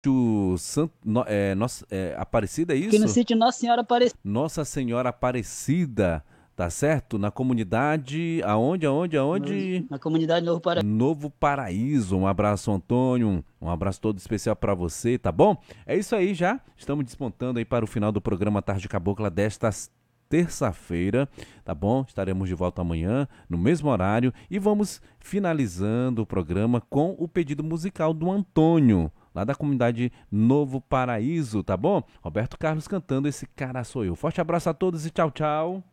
Aparecida, é Aqui no isso? sítio Nossa Senhora Aparecida, Nossa Senhora Aparecida, tá certo? Na comunidade, aonde? na comunidade Novo Paraíso. Novo Paraíso. Um abraço, Antônio. Um abraço todo especial para você, tá bom? É isso aí já. Estamos despontando aí para o final do programa Tarde Cabocla desta terça-feira, tá bom? Estaremos de volta amanhã, no mesmo horário, e vamos finalizando o programa com o pedido musical do Antônio, lá da comunidade Novo Paraíso, tá bom? Roberto Carlos cantando Esse Cara Sou Eu. Forte abraço a todos e tchau, tchau.